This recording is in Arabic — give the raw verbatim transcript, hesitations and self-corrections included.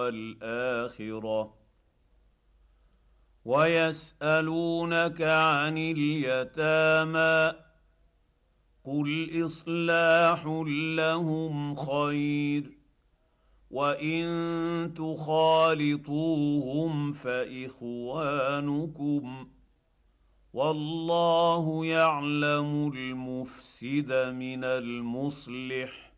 والاخره ويسالونك عن اليتامى قل اصلاح لهم خير وان تخالطوهم فاخوانكم والله يعلم المفسد من المصلح